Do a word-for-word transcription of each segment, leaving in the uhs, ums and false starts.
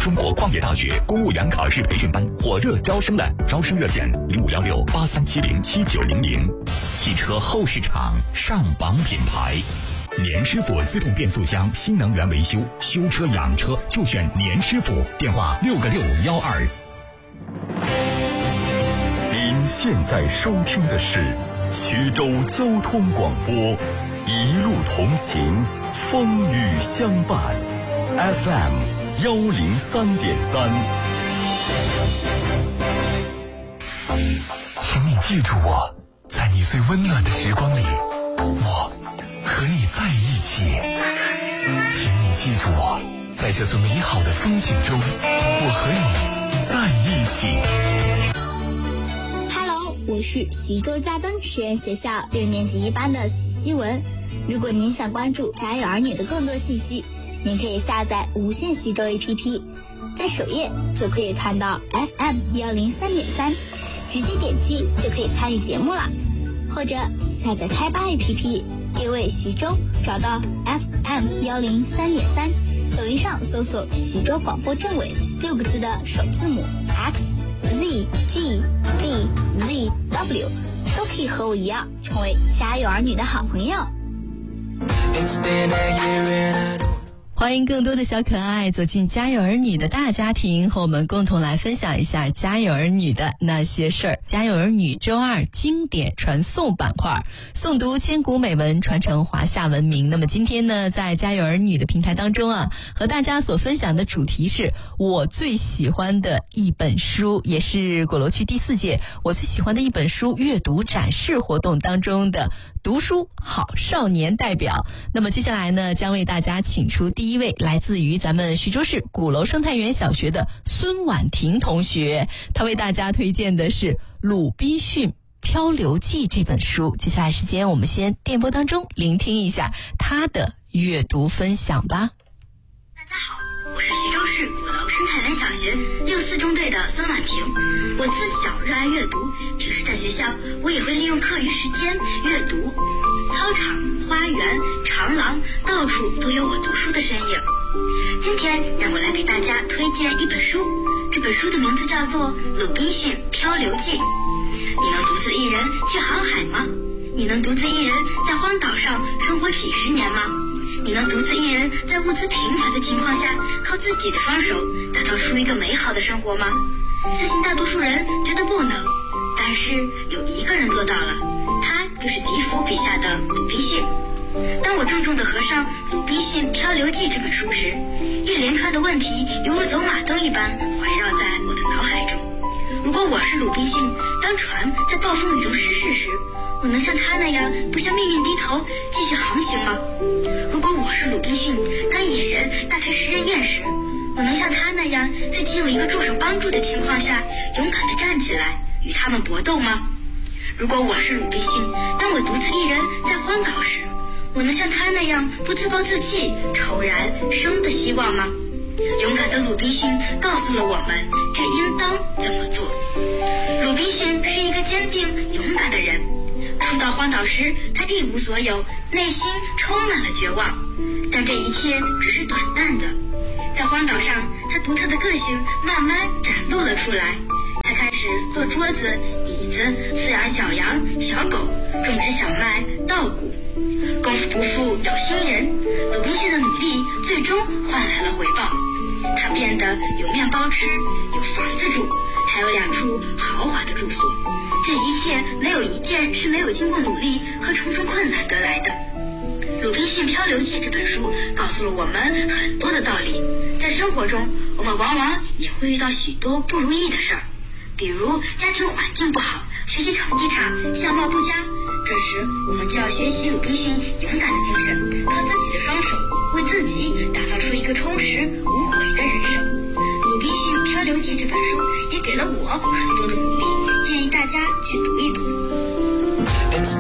中国矿业大学公务员考试培训班火热招生了，招生热线零五幺六八三七零七九零零。汽车后市场上榜品牌，年师傅自动变速箱新能源维修，修车养车就选年师傅，电话六个六幺二。 您现在收听的是徐州交通广播，一路同行，风雨相伴 ，F M 幺零三点三。 请你记住我，在你最温暖的时光里，我和你在一起。请你记住我，在这最美好的风景中，我和你在一起。 我是徐州嘉登实验学校六年级一班的许希文。如果您想关注家有儿女的更多信息，您可以下载无线徐州 A P P， 在首页就可以看到 F M 幺零三点三，直接点击就可以参与节目了。或者下载开吧 A P P， 定位徐州，找到 F M 幺零三点三，抖音上搜索徐州广播政委六个字的首字母 X Z G B Z W， 都可以和我一样成为家有儿女的好朋友。 欢迎更多的小可爱走进家有儿女的大家庭，和我们共同来分享一下家有儿女的那些事儿。家有儿女周二经典传颂板块，诵读千古美文，传承华夏文明。那么今天呢，在家有儿女的平台当中啊，和大家所分享的主题是我最喜欢的一本书，也是鼓楼区第四届我最喜欢的一本书阅读展示活动当中的读书好少年代表。那么接下来呢，将为大家请出第一位来自于咱们徐州市鼓楼生态园小学的孙婉婷同学，她为大家推荐的是鲁滨逊漂流记这本书。接下来时间我们先电波当中聆听一下她的阅读分享吧。 大家好，我是徐州市鼓楼生态园小学六四中队的孙婉婷。我自小热爱阅读，平时在学校我也会利用课余时间阅读，操场、花园、长廊，到处都有我读书的身影。今天让我来给大家推荐一本书，这本书的名字叫做《鲁滨逊漂流记》。你能独自一人去航海吗？你能独自一人在荒岛上生活几十年吗？你能独自一人在物资贫乏的情况下，靠自己的双手打造出一个美好的生活吗？相信大多数人觉得不能，但是有一个人做到了，他就是笛福笔下的鲁滨逊。当我郑重地合上《鲁滨逊漂流记》这本书时，一连串的问题犹如走马灯一般环绕在我的脑海中。如果我是鲁滨逊，当船在暴风雨中失事时，我能像他那样不向命运低头继续航行吗？如果我是鲁滨逊，当野人大开食人宴时，我能像他那样在仅有一个助手帮助的情况下勇敢地站起来与他们搏斗吗？如果我是鲁滨逊，当我独自一人在荒岛时，我能像他那样不自暴自弃愁燃生的希望吗？勇敢的鲁滨逊告诉了我们这应当怎么做。鲁滨逊是一个坚定勇敢的人，初到荒岛时他一无所有，内心充满了绝望，但这一切只是短暂的。在荒岛上，他独特的个性慢慢展露了出来。他开始做桌子、椅子，饲养小羊、小狗，种植小麦、稻谷。功夫不负有心人，鲁滨逊的努力最终换来了回报。他变得有面包吃，有房子住，还有两处豪华的住所。这一切没有一件是没有经过努力和重重困难得来的。《鲁滨逊漂流记》这本书告诉了我们很多的道理。在生活中，我们往往也会遇到许多不如意的事儿，比如家庭环境不好，学习成绩差，相貌不佳。这时我们就要学习鲁滨逊勇敢的精神，靠自己的双手为自己打造出一个充实无悔的人生。《鲁滨逊漂流记》这本书也给了我很多的鼓励，建议大家去读一读。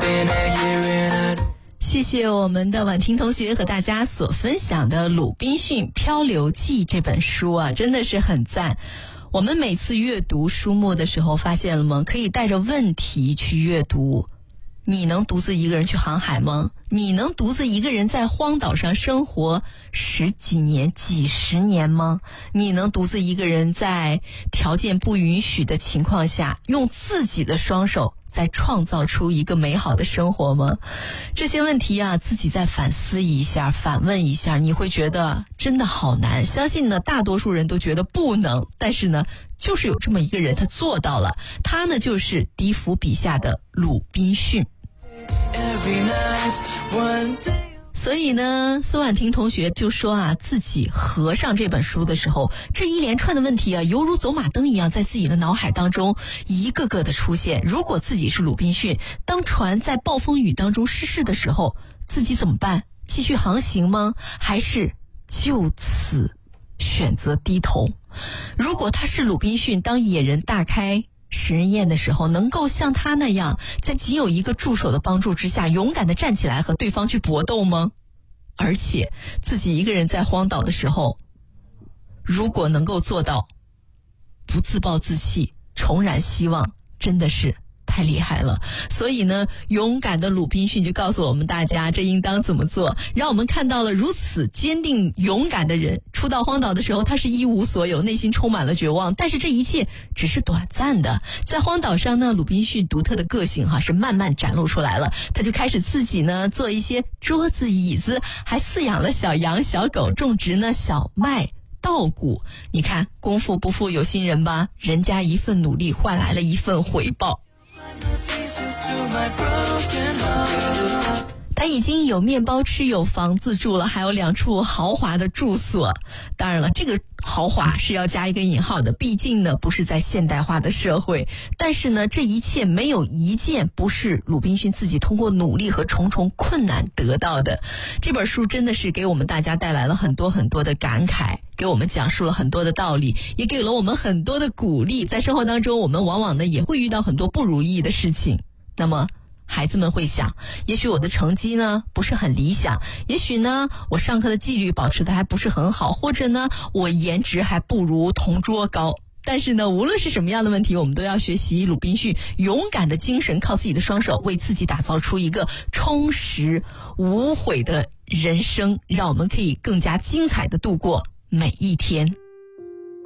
谢谢我们的婉婷同学和大家所分享的《鲁滨逊漂流记》这本书啊，真的是很赞。我们每次阅读书目的时候，发现了吗？可以带着问题去阅读。 你能独自一个人去航海吗？你能独自一个人在荒岛上生活十几年、几十年吗？你能独自一个人在条件不允许的情况下，用自己的双手再创造出一个美好的生活吗？这些问题啊，自己再反思一下，反问一下，你会觉得真的好难。相信呢，大多数人都觉得不能，但是呢，就是有这么一个人，他做到了。他呢，就是笛福笔下的鲁滨逊。所以呢，孙婉婷同学就说啊，自己合上这本书的时候，这一连串的问题啊，犹如走马灯一样在自己的脑海当中一个个的出现。如果自己是鲁滨逊，当船在暴风雨当中失事的时候，自己怎么办？继续航行吗？还是就此选择低头？如果他是鲁滨逊，当野人大开食人宴的时候，能够像他那样在仅有一个助手的帮助之下勇敢地站起来和对方去搏斗吗？而且自己一个人在荒岛的时候，如果能够做到不自暴自弃，重燃希望，真的是太厉害了。所以呢，勇敢的鲁滨逊就告诉我们大家，这应当怎么做，让我们看到了如此坚定勇敢的人。初到荒岛的时候，他是一无所有，内心充满了绝望，但是这一切只是短暂的。在荒岛上呢，鲁滨逊独特的个性哈是慢慢展露出来了。他就开始自己呢做一些桌子椅子，还饲养了小羊小狗，种植呢小麦稻谷。你看，功夫不负有心人吧，人家一份努力换来了一份回报。他已经有面包吃，有房子住了，还有两处豪华的住所。当然了，这个豪华是要加一个引号的，毕竟呢不是在现代化的社会。但是呢，这一切没有一件不是鲁滨逊自己通过努力和重重困难得到的。这本书真的是给我们大家带来了很多很多的感慨，给我们讲述了很多的道理，也给了我们很多的鼓励。在生活当中，我们往往呢也会遇到很多不如意的事情。那么孩子们会想，也许我的成绩呢不是很理想，也许呢我上课的纪律保持的还不是很好，或者呢我颜值还不如同桌高。但是呢，无论是什么样的问题，我们都要学习鲁滨逊勇敢的精神，靠自己的双手为自己打造出一个充实无悔的人生，让我们可以更加精彩的度过每一天。